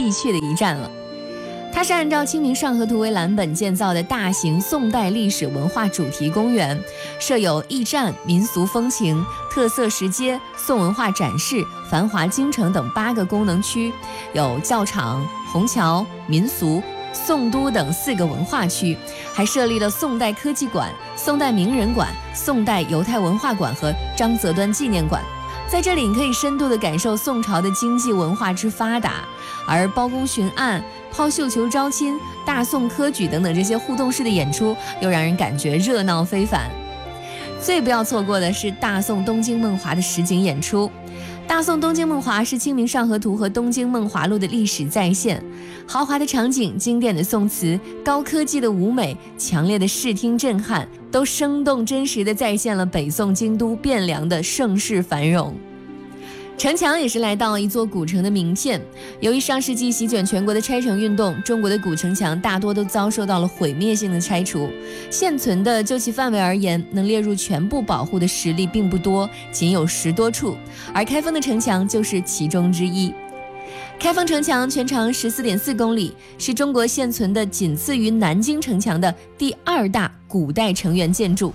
必去的一站了。它是按照《清明上河图》为蓝本建造的大型宋代历史文化主题公园，设有驿站、民俗风情、特色石阶、宋文化展示、繁华京城等8个功能区，有教场、虹桥、民俗、宋都等4个文化区，还设立了宋代科技馆、宋代名人馆、宋代犹太文化馆和张择端纪念馆。在这里，你可以深度地感受宋朝的经济文化之发达，而包公巡案、抛绣球招亲、大宋科举等等这些互动式的演出，又让人感觉热闹非凡。最不要错过的是大宋东京梦华的实景演出。大宋东京梦华是《清明上河图》和《东京梦华录》的历史再现，豪华的场景、经典的宋词、高科技的舞美、强烈的视听震撼，都生动真实地再现了北宋京都汴梁的盛世繁荣。城墙也是来到一座古城的名片。由于上世纪席卷全国的拆城运动，中国的古城墙大多都遭受到了毁灭性的拆除。现存的就其范围而言，能列入全部保护的实力并不多，仅有10多处，而开封的城墙就是其中之一。开封城墙全长14.4公里，是中国现存的仅次于南京城墙的第2大古代城垣建筑。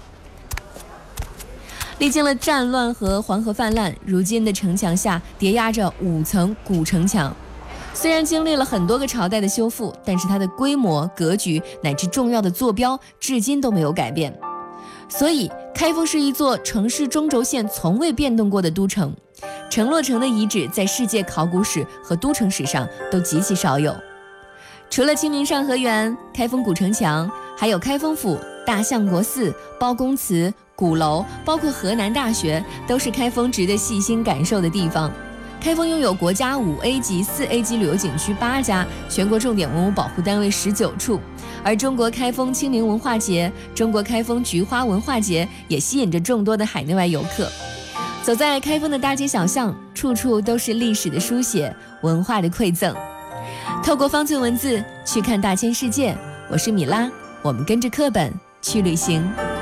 历经了战乱和黄河泛滥，如今的城墙下叠压着5层古城墙。虽然经历了很多个朝代的修复，但是它的规模、格局乃至重要的坐标至今都没有改变。所以开封是一座城市中轴线从未变动过的都城。城落城的遗址在世界考古史和都城史上都极其少有。除了清明上河园、开封古城墙，还有开封府、大相国寺、包公祠、鼓楼，包括河南大学，都是开封值得细心感受的地方。开封拥有国家5A 级、4A 级旅游景区8家，全国重点文物保护单位19处。而中国开封清明文化节、中国开封菊花文化节也吸引着众多的海内外游客。走在开封的大街小巷，处处都是历史的书写、文化的馈赠。透过方寸文字去看大千世界，我是米拉，我们跟着课本去旅行。